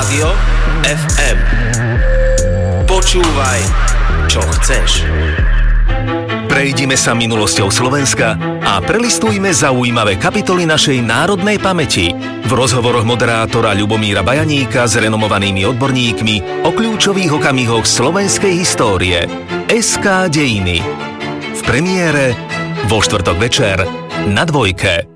Rádio FM. Počúvaj, čo chceš. Prejdime sa minulosťou Slovenska a prelistujme zaujímavé kapitoly našej národnej pamäti v rozhovoroch moderátora Ľubomíra Bajaníka s renomovanými odborníkmi o kľúčových okamihoch slovenskej histórie. SK Dejiny. V premiére vo štvrtok večer na Dvojke.